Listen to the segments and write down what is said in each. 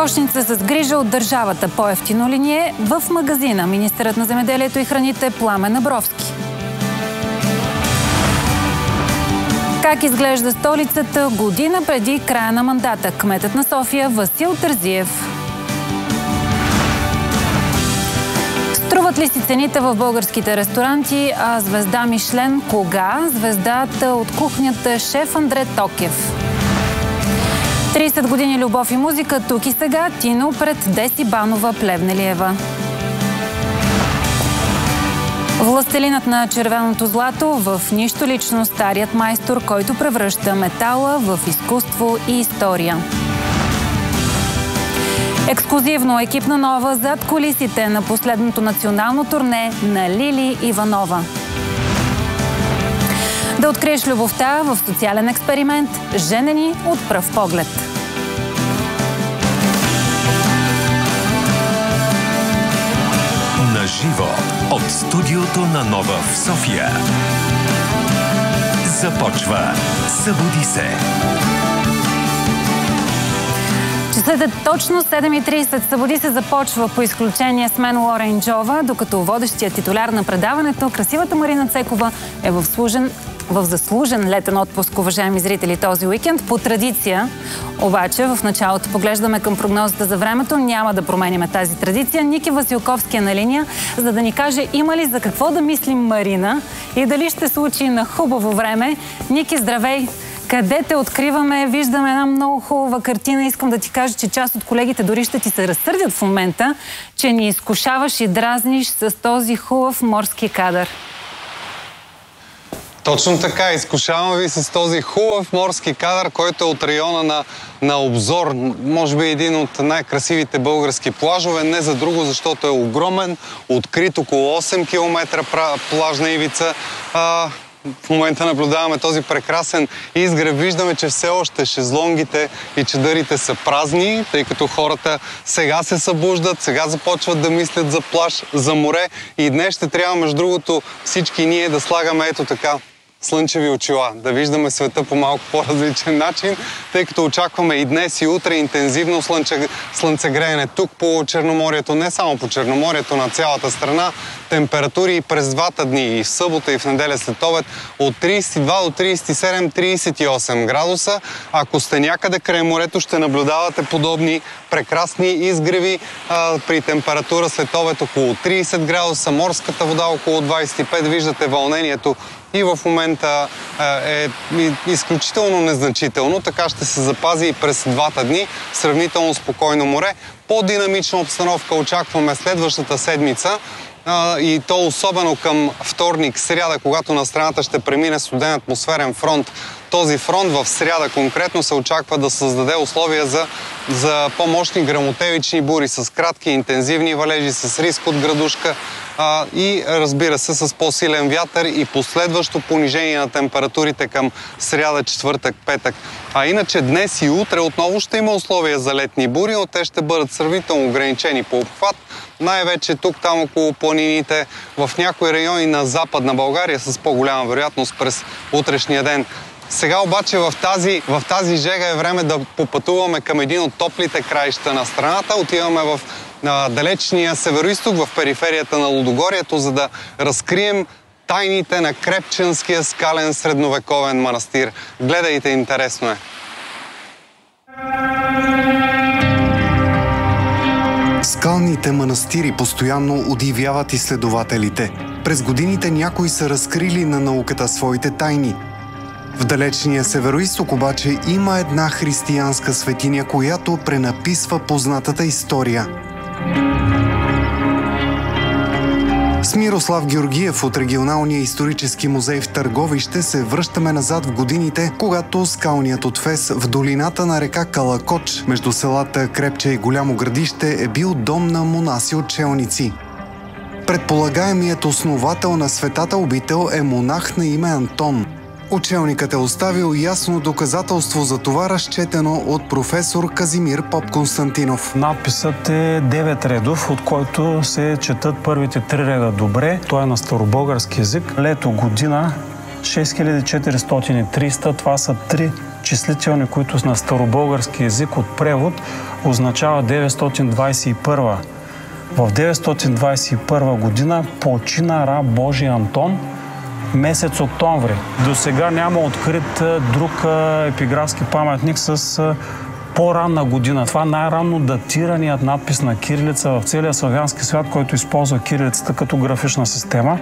Кошница с грижа от държавата. По-евтино ли ни е в магазина? Министърът на земеделието и храните Пламен Абровски. Как изглежда столицата година преди края на мандата? Кметът на София Васил Терзиев. Струват ли си цените в българските ресторанти, а звезда Мишлен кога? Звездата от кухнята шеф Андре Токев. 30 години любов и музика, тук и сега Тино пред Деси Банова Плевнелиева. Властелинът на червеното злато, в нищо лично старият майстор, който превръща метала в изкуство и история. Ексклузивно екипна нова зад кулисите на последното национално турне на Лили Иванова. Да откриеш любовта в социален експеримент «Женени от пръв поглед». На живо от студиото на Нова в София. Започва Събуди се! Часът е точно 7:30. Събуди се започва по изключение с мен Лора Инджова, докато водещият титуляр на предаването, красивата Марина Цекова, е в заслужен летен отпуск, уважаеми зрители, този уикенд. По традиция, обаче, в началото поглеждаме към прогнозата за времето. Няма да променяме тази традиция. Ники Василковски е на линия, за да ни каже има ли за какво да мислим Марина и дали ще случи на хубаво време. Ники, здравей! Къде те откриваме? Виждаме една много хубава картина. Искам да ти кажа, че част от колегите дори ще ти се разсърдят в момента, че ни изкушаваш и дразниш с този хубав морски кадър. Точно така. Изкушавам ви с този хубав морски кадър, който е от района на Обзор. Може би един от най-красивите български плажове. Не за друго, защото е огромен, открит около 8 км плажна ивица. В момента наблюдаваме този прекрасен изгрев. Виждаме, че все още шезлонгите и чадърите са празни, тъй като хората сега се събуждат, сега започват да мислят за плаж, за море. И днес ще трябва, между другото, всички ние да слагаме ето така слънчеви очила, да виждаме света по малко по-различен начин, тъй като очакваме и днес и утре интензивно слънцегреене тук по Черноморието, не само по Черноморието, на цялата страна. Температури през двата дни, и в събота и в неделя след обед, от 32 до 37-38 градуса. Ако сте някъде край морето, ще наблюдавате подобни прекрасни изгреви при температура след обед около 30 градуса, морската вода около 25. Виждате вълнението и в момента е изключително незначително. Така ще се запази и през двата дни. Сравнително спокойно море. По-динамична обстановка очакваме следващата седмица. И то особено към вторник, сряда, когато на страната ще премине студен атмосферен фронт. Този фронт в сряда конкретно се очаква да създаде условия за по-мощни гръмотевични бури с кратки интензивни валежи, с риск от градушка и разбира се с по-силен вятър и последващо понижение на температурите към сряда, четвъртък, петък. А иначе днес и утре отново ще има условия за летни бури, но те ще бъдат сравнително ограничени по обхват. Най-вече тук, там около планините, в някои райони на Западна България с по-голяма вероятност през утрешния ден. Сега обаче в тази жега е време да попътуваме към един от топлите краища на страната. Отиваме в далечния североизток, в периферията на Лудогорието, за да разкрием тайните на Крепченския скален средновековен манастир. Гледайте, интересно е! Скалните манастири постоянно удивяват изследователите. През годините някои са разкрили на науката своите тайни. В далечния североизток обаче има една християнска светиня, която пренаписва познатата история. С Мирослав Георгиев от Регионалния исторически музей в Търговище се връщаме назад в годините, когато скалният отвес в долината на река Калакоч между селата Крепче и Голямо Градище е бил дом на монаси-отшелници. Предполагаемият основател на светата обител е монах на име Антон. Учелникът е оставил ясно доказателство за това, разчетено от професор Казимир Попконстантинов. Надписът е 9 редов, от който се четат първите 3 реда добре. Той е на старобългарски език. Лето година 6430, това са 3 числителни, които на старобългарски език от превод означава 921. В 921 година почина раб Божий Антон, месец октомври. До сега няма открит друг епиграфски паметник с по-ранна година. Това най-ранно датираният надпис на кирилица в целия славянски свят, който използва кирилицата като графична система.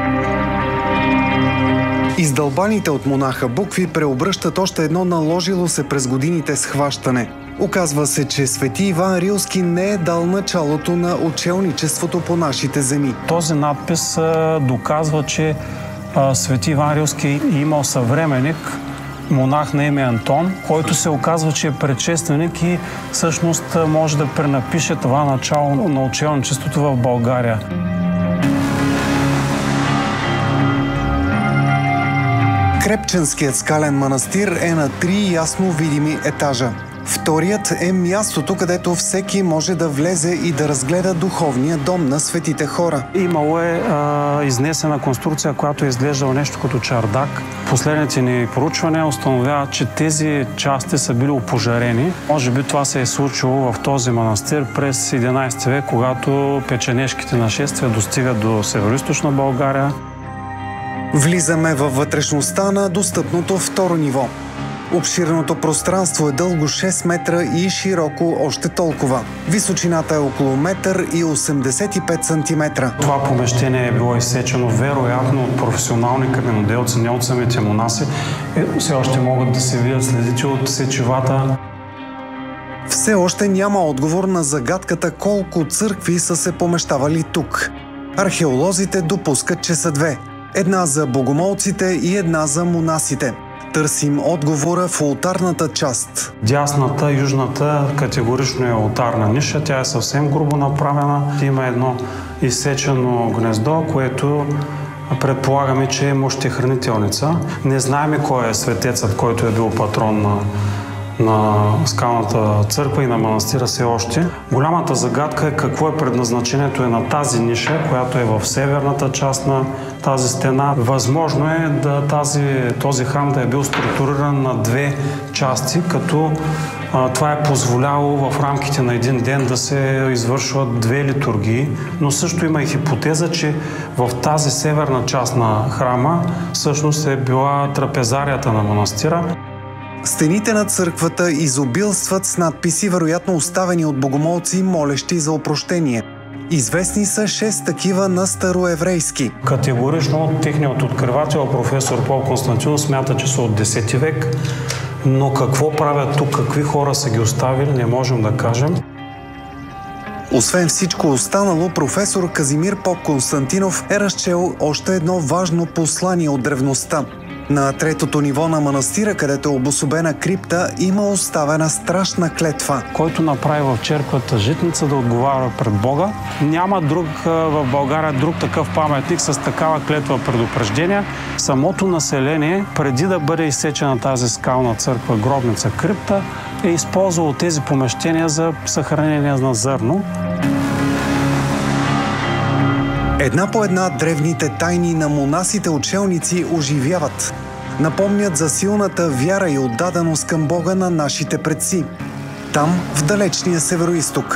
Издълбаните от монаха букви преобръщат още едно наложило се през годините схващане. Оказва се, че свети Иван Рилски не е дал началото на учелничеството по нашите земи. Този надпис доказва, че свети Иван Рилски е имал съвременник, монах на име Антон, който се оказва, че е предшественик и всъщност може да пренапише това начало на учелничеството в България. Крепченският скален манастир е на 3 ясно видими етажа. Вторият е мястото, където всеки може да влезе и да разгледа духовния дом на светите хора. Имало е изнесена конструкция, която е изглеждала нещо като чардак. Последните ни проучвания установяват, че тези части са били опожарени. Може би това се е случило в този манастир през 11 век, когато печенежките нашествия достигат до североизточна България. Влизаме във вътрешността на достъпното второ ниво. Обширното пространство е дълго 6 метра и широко още толкова. Височината е около 1,85 сантиметра. Това помещение е било изсечено вероятно от професионални каменоделци, не от самите монаси. Все още могат да се видят следите от сечивата. Все още няма отговор на загадката колко църкви са се помещавали тук. Археолозите допускат, че са 2. Една за богомолците и една за монасите. Търсим отговора в олтарната част. Дясната, южната, категорично е олтарна ниша. Тя е съвсем грубо направена. Има едно изсечено гнездо, което предполагаме, че е мощехранителница. Не знаем кой е светецът, който е бил патрон на скалната църква и на манастира все още. Голямата загадка е какво е предназначението на тази ниша, която е в северната част на тази стена. Възможно е този храм да е бил структуриран на 2 части, като това е позволяло в рамките на един ден да се извършват 2 литургии, но също има и хипотеза, че в тази северна част на храма всъщност е била трапезарията на манастира. Стените на църквата изобилстват с надписи, вероятно оставени от богомолци, молещи за опрощение. Известни са 6 такива на староеврейски. Категорично техният откривател, професор Пол Константинов, смята, че са от 10 век, но какво правят тук, какви хора са ги оставили, не можем да кажем. Освен всичко останало, професор Казимир Поп Константинов е разчел още едно важно послание от древността. На 3-то ниво на манастира, където е обособена крипта, има оставена страшна клетва. Който направи в черквата житница да отговаря пред Бога. Няма друг в България друг такъв паметник с такава клетва предупреждения. Самото население, преди да бъде изсечена тази скална църква, гробница, крипта, е използвало тези помещения за съхранение на зърно. Една по една древните тайни на монасите учелници оживяват. Напомнят за силната вяра и отдаденост към Бога на нашите предци. Там, в далечния североизток.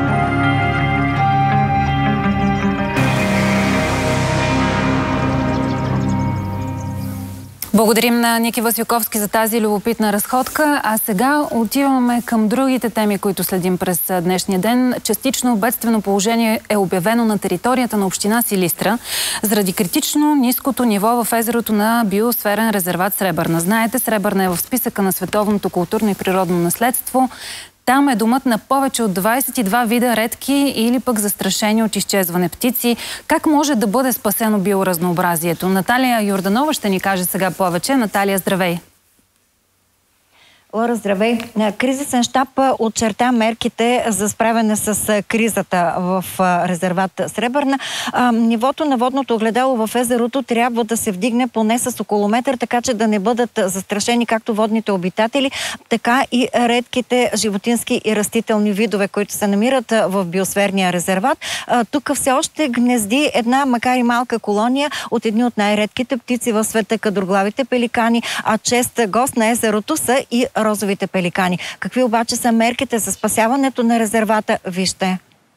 Благодарим на Ники Василковски за тази любопитна разходка. А сега отиваме към другите теми, които следим през днешния ден. Частично бедствено положение е обявено на територията на община Силистра заради критично ниското ниво в езерото на биосферен резерват Сребърна. Знаете, Сребърна е в списъка на световното културно и природно наследство. Там е домът на повече от 22 вида редки или пък застрашени от изчезване птици. Как може да бъде спасено биоразнообразието? Наталия Йорданова ще ни каже сега повече. Наталия, здравей! Лора, здравей. Кризисен щаб очерта мерките за справяне с кризата в резерват Сребърна. Нивото на водното огледало в езерото трябва да се вдигне поне с около метър, така че да не бъдат застрашени както водните обитатели, така и редките животински и растителни видове, които се намират в биосферния резерват. Тук все още гнезди една, макар и малка колония от едни от най-редките птици в света, кадроглавите пеликани, а чест гост на езерото са и розовите пеликани. Какви обаче са мерките за спасяването на резервата? Вижте.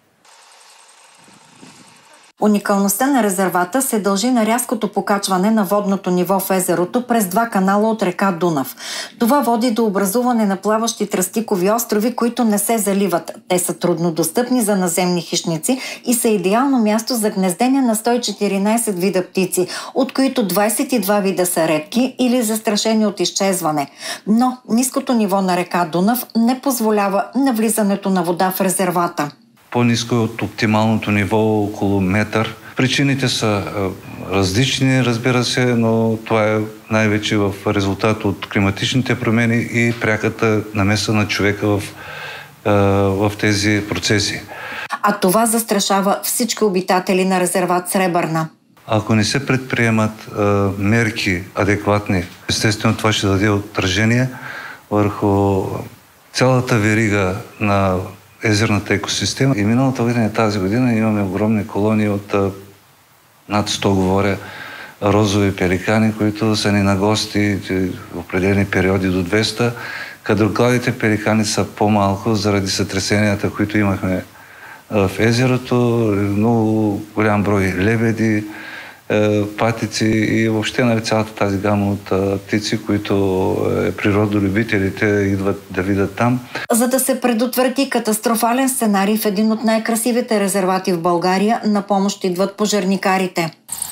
Уникалността на резервата се дължи на рязкото покачване на водното ниво в езерото през два канала от река Дунав. Това води до образуване на плаващи тръстикови острови, които не се заливат. Те са труднодостъпни за наземни хищници и са идеално място за гнездене на 114 вида птици, от които 22 вида са редки или застрашени от изчезване. Но ниското ниво на река Дунав не позволява навлизането на вода в резервата. По-ниско е от оптималното ниво, около метър. Причините са различни, разбира се, но това е най-вече в резултат от климатичните промени и пряката намеса на човека в тези процеси. А това застрашава всички обитатели на резерват Сребърна. Ако не се предприемат мерки адекватни, естествено това ще даде отражение върху цялата верига на езерната екосистема. И миналата година и тази година имаме огромни колонии от над 100, говоря, розови пеликани, които са ни на гости в определени периоди до 200. Кадрогладите пеликани са по-малко заради сътресенията, които имахме в езерото. Много голям брой лебеди, патици и въобще цялата тази гама от птици, които природолюбителите идват да видят там. За да се предотврати катастрофален сценарий в един от най-красивите резервати в България, на помощ идват пожарникарите.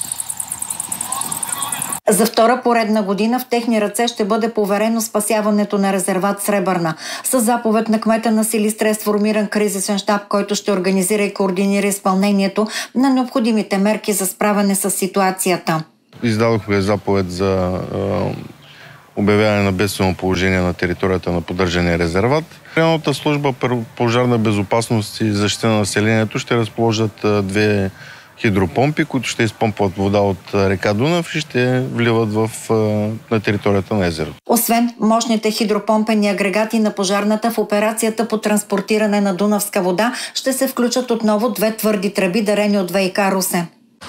За втора поредна година в техни ръце ще бъде поверено спасяването на резерват Сребърна. С заповед на кмета на Силистра е сформиран кризисен щаб, който ще организира и координира изпълнението на необходимите мерки за справяне с ситуацията. Издадохме заповед за обявяване на бедствено положение на територията на поддържания резерват. Районната служба пожарна безопасност и защита на населението ще разположат две хидропомпи, които ще изпомпват вода от река Дунав и ще вливат на територията на езерото. Освен мощните хидропомпени агрегати на пожарната, в операцията по транспортиране на дунавска вода ще се включат отново две твърди тръби, дарени от ВиК Русе.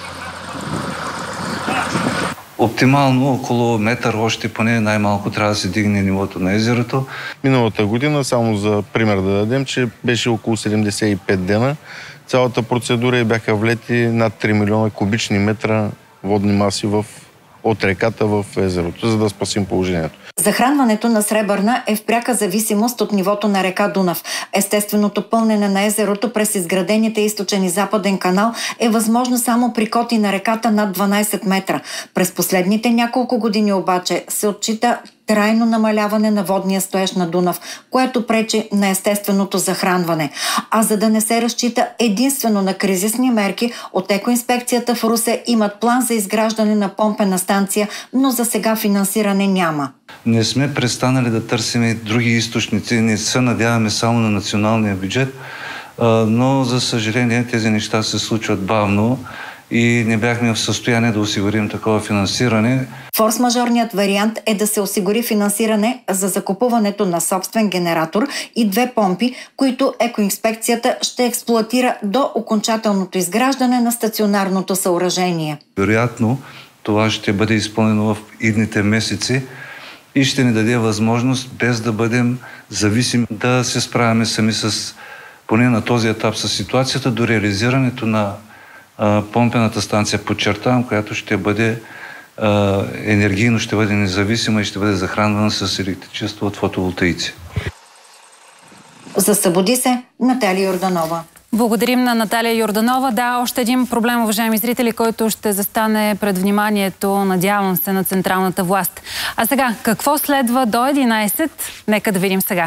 Оптимално около метър още поне най-малко трябва да се дигне нивото на езерото. Миналата година, само за пример да дадем, че беше около 75 дена. Цялата процедура и бяха влети над 3 милиона кубични метра водни маси от реката в езерото, за да спасим положението. Захранването на Сребърна е в пряка зависимост от нивото на река Дунав. Естественото пълнене на езерото през изградените източен и западен канал е възможно само при коти на реката над 12 метра. През последните няколко години обаче се отчита трайно намаляване на водния стоеж на Дунав, което пречи на естественото захранване. А за да не се разчита единствено на кризисни мерки, от екоинспекцията в Русе имат план за изграждане на помпена станция, но за сега финансиране няма. Не сме престанали да търсим и други източници, не се надяваме само на националния бюджет, но за съжаление тези неща се случват бавно и не бяхме в състояние да осигурим такова финансиране. Форс-мажорният вариант е да се осигури финансиране за закупуването на собствен генератор и две помпи, които екоинспекцията ще експлоатира до окончателното изграждане на стационарното съоръжение. Вероятно това ще бъде изпълнено в идните месеци и ще ни даде възможност, без да бъдем зависими, да се справяме сами поне на този етап с ситуацията, до реализирането на помпената станция, подчертавам, която ще бъде енергийно, ще бъде независима и ще бъде захранвана с електричество от фотоволтаици. За Събуди се, Наталия Йорданова. Благодарим на Наталия Йорданова. Да, още един проблем, уважаеми зрители, който ще застане пред вниманието, надявам се, на централната власт. А сега, какво следва до 11? Нека да видим сега.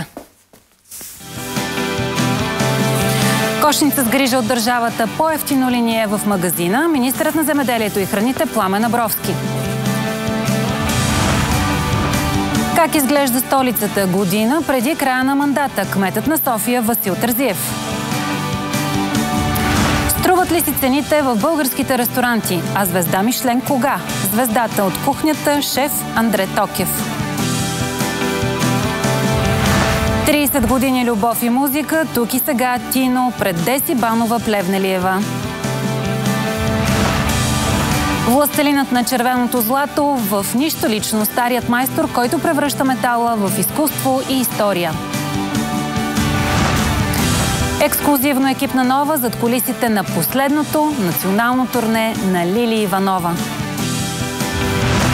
Кошница с грижа от държавата, по-евтино ли ни е в магазина? Министърът на земеделието и храните Пламен Абровски. Как изглежда столицата година преди края на мандата? Кметът на София Васил Терзиев. Струват ли си цените в българските ресторанти? А звезда Мишлен кога? Звездата от кухнята, шеф Андре Токев. 30 години любов и музика, тук и сега Тино пред Деси Банова Плевнелиева. Властелинът на червеното злато в нищо лично, старият майстор, който превръща метала в изкуство и история. Ексклузивно екипна нова зад кулисите на последното национално турне на Лили Иванова.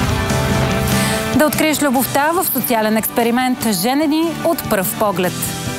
Да откриеш любовта в социален експеримент «Женени от пръв поглед».